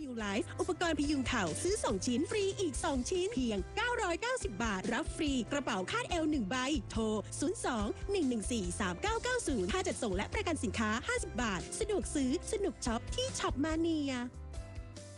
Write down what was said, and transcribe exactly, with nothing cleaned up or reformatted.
New Life อุปกรณ์พยุงเข่าซื้อสองชิ้นฟรีอีกสองชิ้นเพียงเก้าร้อยเก้าสิบบาทรับฟรีกระเป๋าคาดเอวหนึ่งใบโทรศูนย์ สอง หนึ่ง หนึ่ง สี่ สาม เก้า เก้า ศูนย์ค่าจัดส่งและประกันสินค้าห้าสิบบาทสะดวกซื้อสนุกช็อปที่ช็อปมาเนีย